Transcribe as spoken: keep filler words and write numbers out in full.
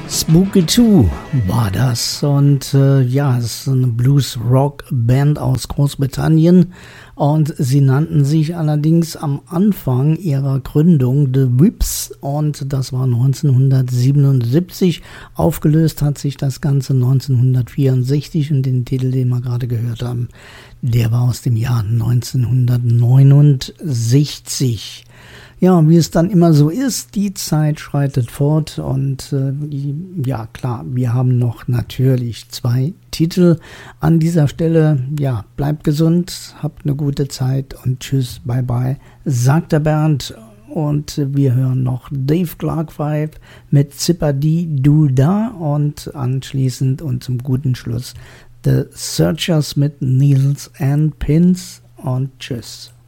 Spooky zwei war das und äh, ja, es ist eine Blues-Rock-Band aus Großbritannien und sie nannten sich allerdings am Anfang ihrer Gründung The Whips und das war neunzehnhundertsiebenundsiebzig. Aufgelöst hat sich das Ganze neunzehnhundertvierundsechzig und den Titel, den wir gerade gehört haben, der war aus dem Jahr neunzehnhundertneunundsechzig. Ja, wie es dann immer so ist, die Zeit schreitet fort und äh, ja klar, wir haben noch natürlich zwei Titel an dieser Stelle. Ja, bleibt gesund, habt eine gute Zeit und tschüss, bye bye, sagt der Bernd. Und wir hören noch Dave Clark Five mit Zipperdi Du Da und anschließend und zum guten Schluss The Searchers mit Needles and Pins und tschüss.